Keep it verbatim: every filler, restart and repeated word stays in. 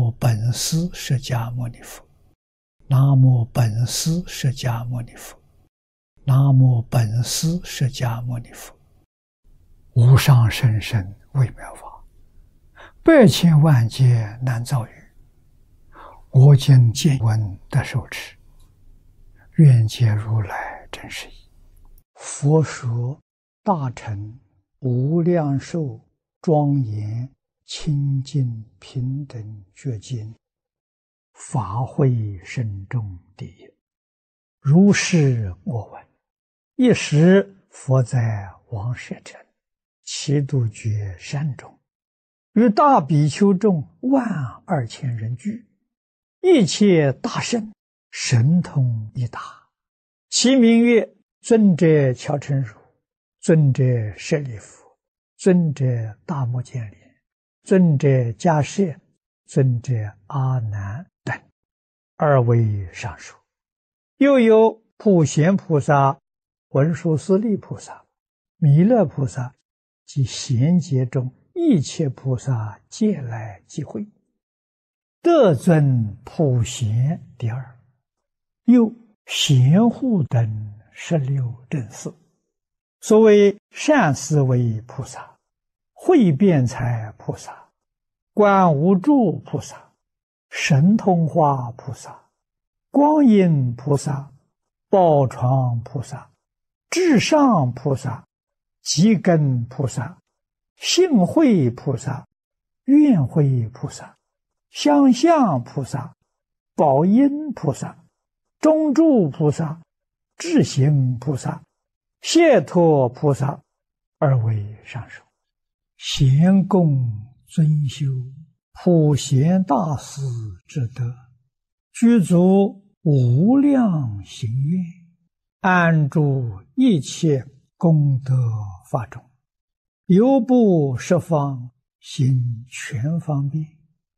无本师释迦牟尼佛，南无本师释迦牟尼佛，南无本师释迦牟尼佛。无上甚深微妙法，百千万劫难遭遇。我今见闻得受持，愿解如来真实义。佛说大乘无量寿庄严清净平等觉经，法会深重第一。如是我闻，一时佛在王舍城祇度觉山中，与大比丘众万二千人聚，一切大圣神通一达，其名曰尊者乔陈如、尊者舍利弗、尊者大目犍连、尊者迦叶、尊者阿难等，二位上述。又有普贤菩萨、文殊师利菩萨、弥勒菩萨及贤劫中一切菩萨皆来集会，得尊普贤第二。又贤护等十六正士，所谓善思维菩萨、慧辩才菩萨、观无住菩萨、神通化菩萨、光阴菩萨、宝床菩萨、至上菩萨、极根菩萨、性慧菩萨、愿慧菩萨、相向菩萨、宝音菩萨、中住菩萨、智行菩萨、解脱菩萨，二位上首。贤供尊修普贤大士之德，具足无量行愿，安住一切功德法中，犹不十方行全方便，